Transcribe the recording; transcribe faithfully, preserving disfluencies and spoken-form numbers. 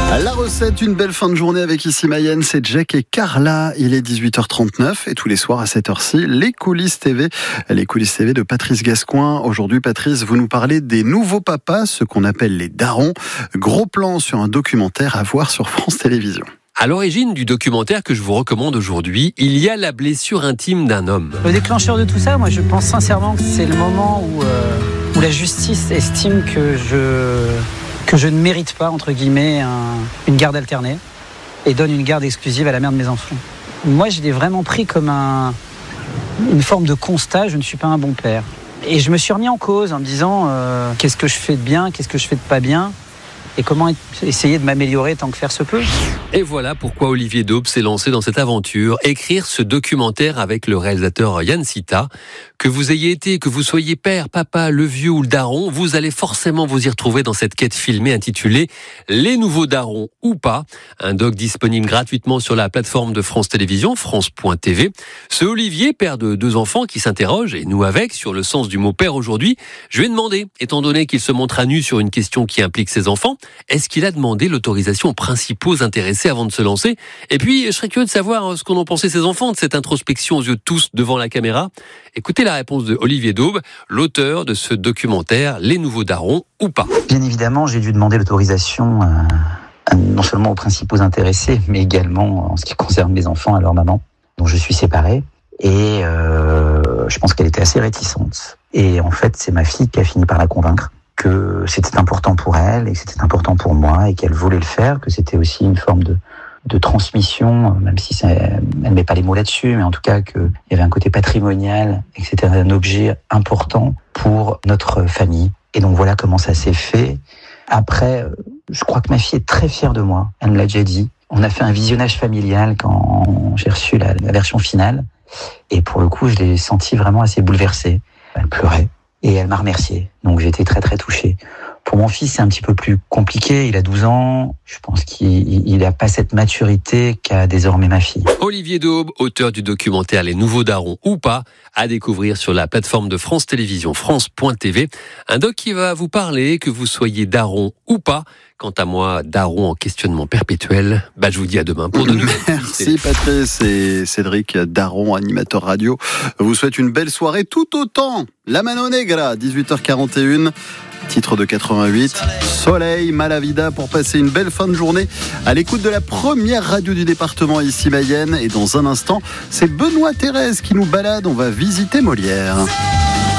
La recette, une belle fin de journée avec ici Mayenne, c'est Jack et Carla. Il est dix-huit heures trente-neuf et tous les soirs à cette heure-ci, les coulisses T V. Les coulisses T V de Patrice Gascoin. Aujourd'hui, Patrice, vous nous parlez des nouveaux papas, ce qu'on appelle les darons. Gros plan sur un documentaire à voir sur France Télévisions. À l'origine du documentaire que je vous recommande aujourd'hui, il y a la blessure intime d'un homme. Le déclencheur de tout ça, moi je pense sincèrement que c'est le moment où, euh, où la justice estime que je... que je ne mérite pas, entre guillemets, un, une garde alternée et donne une garde exclusive à la mère de mes enfants. Moi, je l'ai vraiment pris comme un, une forme de constat, je ne suis pas un bon père. Et je me suis remis en cause en me disant euh, qu'est-ce que je fais de bien, qu'est-ce que je fais de pas bien et comment essayer de m'améliorer tant que faire se peut. Et voilà pourquoi Olivier Daube s'est lancé dans cette aventure, écrire ce documentaire avec le réalisateur Yann Sita. Que vous ayez été, que vous soyez père, papa, le vieux ou le daron, vous allez forcément vous y retrouver dans cette quête filmée intitulée « Les nouveaux darons ou pas ». Un doc disponible gratuitement sur la plateforme de France Télévisions, France point T V. Ce Olivier, père de deux enfants, qui s'interroge, et nous avec, sur le sens du mot père aujourd'hui, je lui ai demandé, étant donné qu'il se montre à nu sur une question qui implique ses enfants, est-ce qu'il a demandé l'autorisation aux principaux intéressés avant de se lancer? Et puis, je serais curieux de savoir ce qu'en ont pensé ses enfants de cette introspection aux yeux de tous devant la caméra. Écoutez la réponse de Olivier Daube, l'auteur de ce documentaire « Les nouveaux darons ou pas ». Bien évidemment, j'ai dû demander l'autorisation euh, non seulement aux principaux intéressés, mais également en ce qui concerne mes enfants à leur maman, dont je suis séparé. Et euh, je pense qu'elle était assez réticente. Et en fait, c'est ma fille qui a fini par la convaincre que c'était important pour elle et que c'était important pour moi et qu'elle voulait le faire, que c'était aussi une forme de, de transmission, même si ça, elle ne met pas les mots là-dessus, mais en tout cas qu'il y avait un côté patrimonial et que c'était un objet important pour notre famille. Et donc voilà comment ça s'est fait. Après, je crois que ma fille est très fière de moi, elle me l'a déjà dit. On a fait un visionnage familial quand j'ai reçu la, la version finale et pour le coup, je l'ai sentie vraiment assez bouleversée. Elle pleurait. Et elle m'a remercié. Donc j'ai été très très touché. Pour mon fils, c'est un petit peu plus compliqué. Il a douze ans. Je pense qu'il n'a pas cette maturité qu'a désormais ma fille. Olivier Daube, auteur du documentaire « Les nouveaux darons ou pas », à découvrir sur la plateforme de France Télévisions, France point T V. Un doc qui va vous parler, que vous soyez daron ou pas. Quant à moi, daron en questionnement perpétuel, bah je vous dis à demain pour de nouvelles. Merci Patrice et Cédric, daron, animateur radio. Vous souhaite une belle soirée tout autant. La Mano Negra, dix-huit heures quarante et une. Titre de quatre-vingt-huit, Soleil Malavida, pour passer une belle fin de journée à l'écoute de la première radio du département ici Mayenne. Et dans un instant, c'est Benoît Thérèse qui nous balade, on va visiter Molière.